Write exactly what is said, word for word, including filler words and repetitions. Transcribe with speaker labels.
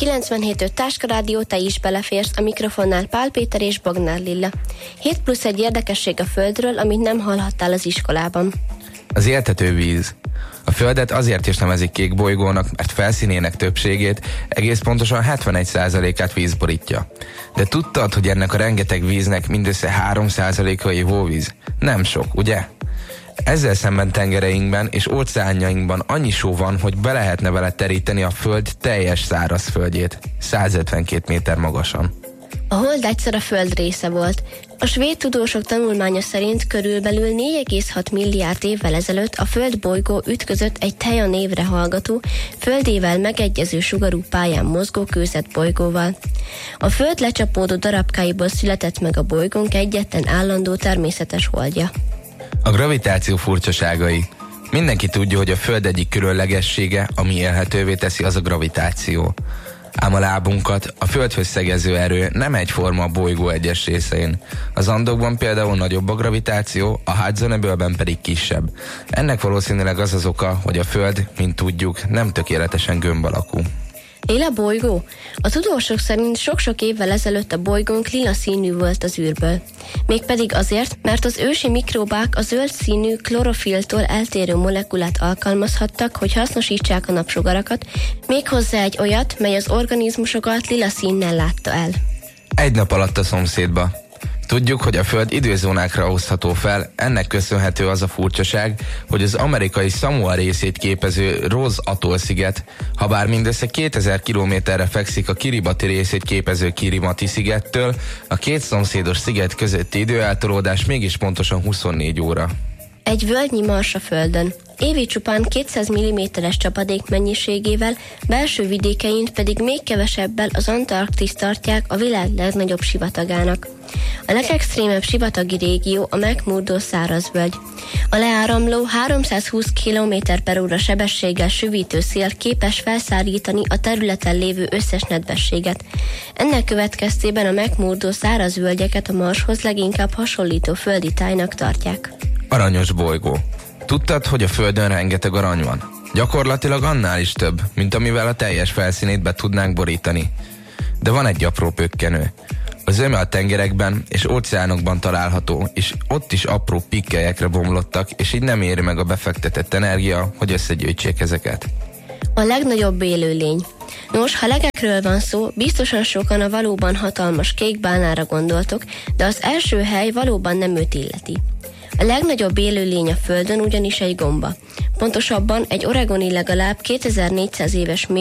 Speaker 1: kilencvenhét öt Táskarádió, te is beleférsz, a mikrofonnál Pál Péter és Bognár Lilla. hét plusz egy érdekesség a Földről, amit nem hallhattál az iskolában.
Speaker 2: Az éltető víz. A Földet azért is nevezik kék bolygónak, mert felszínének többségét, egész pontosan hetvenegy százalékát víz borítja. De tudtad, hogy ennek a rengeteg víznek mindössze három százaléka ivóvíz? Nem sok, ugye? Ezzel szemben tengereinkben és óceánjainkban annyi só van, hogy be lehetne vele teríteni a Föld teljes szárazföldjét, százötvenkét méter magasan.
Speaker 1: A Hold egyszer a Föld része volt. A svéd tudósok tanulmánya szerint körülbelül négy egész hat milliárd évvel ezelőtt a Föld bolygó ütközött egy Theia névre hallgató, Földével megegyező sugarú pályán mozgó kőzetbolygóval. A Föld lecsapódó darabkáiból született meg a bolygónk egyetlen állandó természetes holdja.
Speaker 2: A gravitáció furcsaságai. Mindenki tudja, hogy a Föld egyik különlegessége, ami élhetővé teszi, az a gravitáció. Ám a lábunkat a Földhöz szegező erő nem egyforma a bolygó egyes részein. Az Andokban például nagyobb a gravitáció, a Hudson-öbölben pedig kisebb. Ennek valószínűleg az az oka, hogy a Föld, mint tudjuk, nem tökéletesen gömb alakú.
Speaker 1: Lila bolygó? A tudósok szerint sok-sok évvel ezelőtt a bolygónk lila színű volt az űrből. Mégpedig azért, mert az ősi mikróbák a zöld színű klorofilltól eltérő molekulát alkalmazhattak, hogy hasznosítsák a napsugarakat, méghozzá egy olyat, mely az organizmusokat lila színnel látta el.
Speaker 2: Egy nap alatt a szomszédba. Tudjuk, hogy a Föld időzónákra osztható fel, ennek köszönhető az a furcsaság, hogy az amerikai Samoa részét képező Ross atoll-sziget, habár mindössze kétezer kilométerre fekszik a Kiribati részét képező Kiribati szigettől, a két szomszédos sziget közötti időeltolódás mégis pontosan huszonnégy óra.
Speaker 1: Egy völgyi mars a Földön. Évi csupán kétszáz milliméteres csapadék mennyiségével, belső vidékein pedig még kevesebbel az Antarktiszt tartják a világ legnagyobb sivatagának. A legextrémebb sivatagi régió a McMurdo szárazvölgy. A leáramló háromszázhúsz kilométer per óra sebességgel süvítő szél képes felszárítani a területen lévő összes nedvességet. Ennek következtében a McMurdo szárazvölgyeket a Marshoz leginkább hasonlító földi tájnak tartják.
Speaker 2: Aranyos bolygó. Tudtad, hogy a Földön rengeteg arany van? Gyakorlatilag annál is több, mint amivel a teljes felszínét be tudnánk borítani. De van egy apró pökkenő. Az zöme a tengerekben és óceánokban található, és ott is apró pikkelyekre bomlottak, és így nem éri meg a befektetett energia, hogy összegyűjtsék ezeket.
Speaker 1: A legnagyobb élőlény. Nos, ha legekről van szó, biztosan sokan a valóban hatalmas kék bálnára gondoltok, de az első hely valóban nem őt illeti. A legnagyobb élőlény a Földön ugyanis egy gomba. Pontosabban egy oregoni legalább kétezer-négyszáz éves